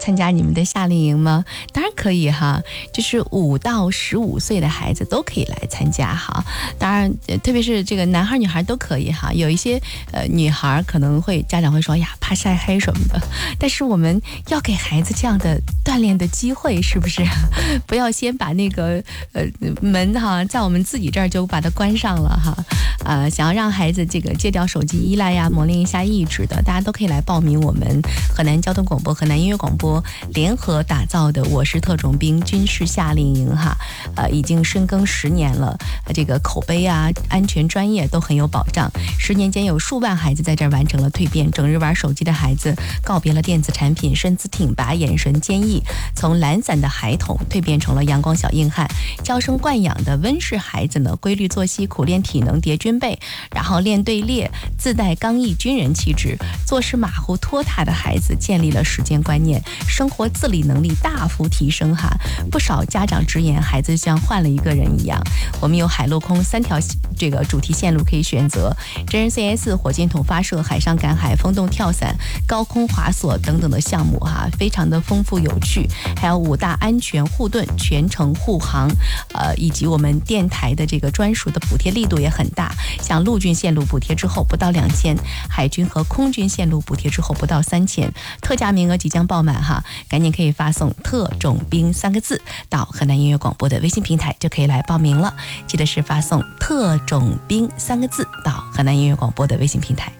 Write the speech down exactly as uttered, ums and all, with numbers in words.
参加你们的夏令营吗？当然可以哈，就是五到十五岁的孩子都可以来参加哈。当然，特别是这个男孩女孩都可以哈。有一些呃女孩可能会家长会说呀怕晒黑什么的，但是我们要给孩子这样的锻炼的机会，是不是？不要先把那个呃门哈在我们自己这儿就把它关上了哈。呃，想要让孩子这个戒掉手机依赖呀，磨练一下意志的，大家都可以来报名我们河南交通广播、河南音乐广播联合打造的我是特种兵军事夏令营哈。呃，已经深耕十年了，这个口碑啊、安全、专业都很有保障。十年间有数万孩子在这儿完成了蜕变，整日玩手机的孩子告别了电子产品，身姿挺拔，眼神坚毅，从懒散的孩童蜕变成了阳光小硬汉。娇生惯养的温室孩子呢，规律作息，苦练体能，叠军备，然后练队列，自带刚毅军人气质。做事马虎拖沓的孩子建立了时间观念，生活自理能力大幅提升哈。不少家长直言，孩子像换了一个人一样。我们有海陆空三条这个主题线路可以选择，真人 C S、火箭筒发射、海上赶海、风洞跳伞、高空滑索等等的项目哈，非常的丰富有趣。还有五大安全护盾、全程护航，呃，以及我们电台的这个专属的补贴力度也很大。像陆军线路补贴之后不到两千，海军和空军线路补贴之后不到三千，特价名额即将爆满哈，赶紧可以发送特种兵三个字到河南音乐广播的微信平台就可以来报名了。记得是发送特种兵三个字到河南音乐广播的微信平台。